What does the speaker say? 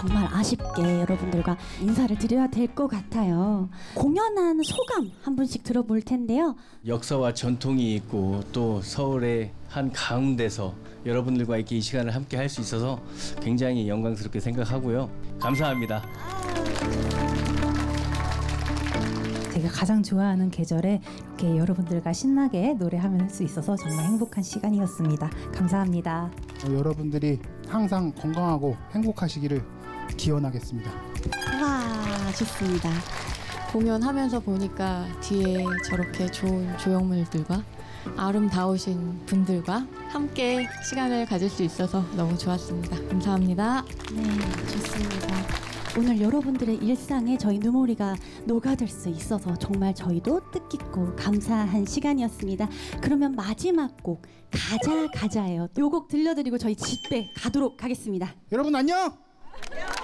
정말 아쉽게 여러분들과 인사를 드려야 될 것 같아요. 공연한 소감 한 분씩 들어볼 텐데요. 역사와 전통이 있고 또 서울의 한 가운데서 여러분들과 이렇게 이 시간을 함께 할 수 있어서 굉장히 영광스럽게 생각하고요. 감사합니다. 제가 가장 좋아하는 계절에 이렇게 여러분들과 신나게 노래할 수 있어서 정말 행복한 시간이었습니다. 감사합니다. 여러분들이 항상 건강하고 행복하시기를 기원하겠습니다. 와, 좋습니다. 공연하면서 보니까 뒤에 저렇게 좋은 조형물들과 아름다우신 분들과 함께 시간을 가질 수 있어서 너무 좋았습니다. 감사합니다. 네, 좋습니다. 오늘 여러분들의 일상에 저희 누모리가 녹아들 수 있어서 정말 저희도 뜻깊고 감사한 시간이었습니다. 그러면 마지막 곡 가자가자예요. 요 곡 들려드리고 저희 집에 가도록 하겠습니다. 여러분 안녕!